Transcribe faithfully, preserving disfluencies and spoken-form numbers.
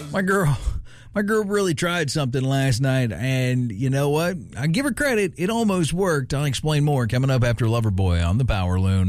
My girl, my girl really tried something last night, and you know what? I give her credit. It almost worked. I'll explain more coming up after Loverboy on the Power Loon.